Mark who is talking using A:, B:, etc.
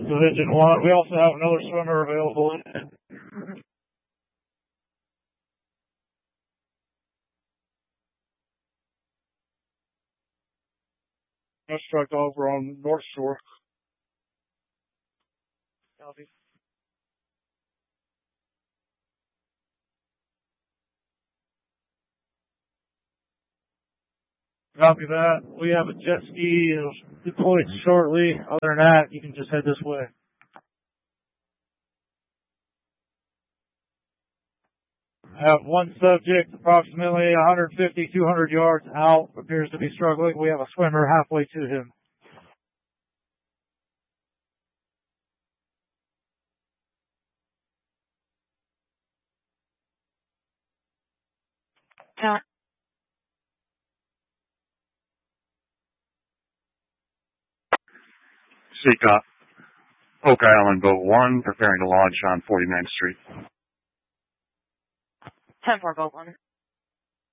A: Division 1. We also have another swimmer available in it. Construct over on North Shore. Copy. Copy that. We have a jet ski deployed shortly. Other than that, you can just head this way. I have one subject approximately 150, 200 yards out. Appears to be struggling. We have a swimmer halfway to him.
B: Seacop, Oak Island Boat 1, preparing to launch on 49th Street.
C: 10-4 Boat 1.